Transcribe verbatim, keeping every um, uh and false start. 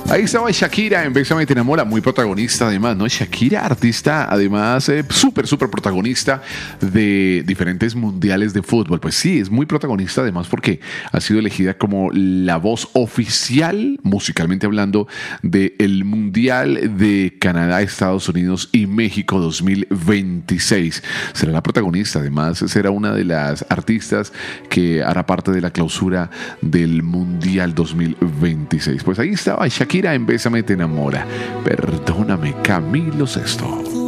Ahí estaba Shakira en Bésame te enamora, muy protagonista además, ¿no? Shakira, artista, además, eh, súper, súper protagonista de diferentes mundiales de fútbol. Pues sí, es muy protagonista además porque ha sido elegida como la voz oficial, musicalmente hablando, del Mundial de Canadá, Estados Unidos y México dos mil veintiséis. Será la protagonista, además, será una de las artistas que hará parte de la clausura del Mundial dos mil veintiséis. Pues ahí estaba Shakira en Bésame te enamora. Perdóname, Camilo Sesto.